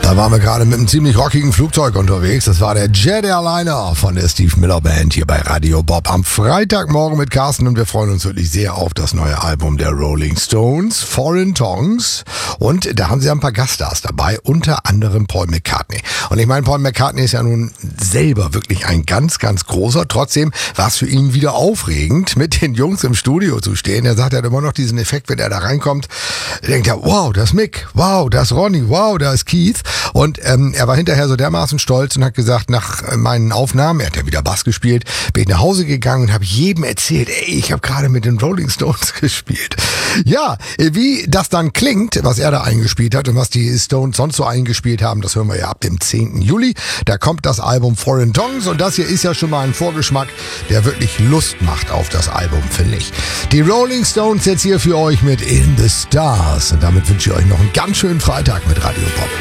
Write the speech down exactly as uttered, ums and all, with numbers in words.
Da waren wir gerade mit einem ziemlich rockigen Flugzeug unterwegs. Das war der Jet Airliner von der Steve Miller Band hier bei Radio Bob am Freitagmorgen mit Carsten, und wir freuen uns wirklich sehr auf das neue Album der Rolling Stones, Foreign Tongues. Und da haben sie ein paar Gaststars dabei, unter anderem Paul McCartney. Und ich meine, Paul McCartney ist ja nun selber wirklich ein ganz, ganz großer. Trotzdem war es für ihn wieder aufregend, mit den Jungs im Studio zu stehen. Er sagt, er hat immer noch diesen Effekt, wenn er da reinkommt, denkt er, wow, das ist Mick, wow, das ist Ronnie, wow, da ist Keith. Und ähm, er war hinterher so dermaßen stolz und hat gesagt, nach meinen Aufnahmen, er hat ja wieder Bass gespielt, bin ich nach Hause gegangen und habe jedem erzählt, ey, ich habe gerade mit den Rolling Stones gespielt. Ja, wie das dann klingt, was er da eingespielt hat und was die Stones sonst so eingespielt haben, das hören wir ja ab dem zehnten Juli. Da kommt das Album Foreign Tongues, und das hier ist ja schon mal ein Vorgeschmack, der wirklich Lust macht auf das Album, finde ich. Die Rolling Stones jetzt hier für euch mit In the Stars, und damit wünsche ich euch noch einen ganz schönen Freitag mit Radio Bob.